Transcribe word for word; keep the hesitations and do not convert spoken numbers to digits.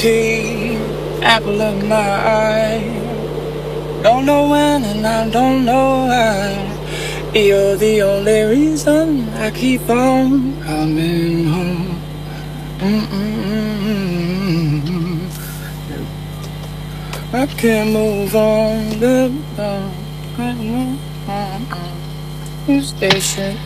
key, apple of my eye. Don't know when and I don't know why. You're the only reason I keep on coming home. Mm-mm-mm-mm. I can't move on. You stay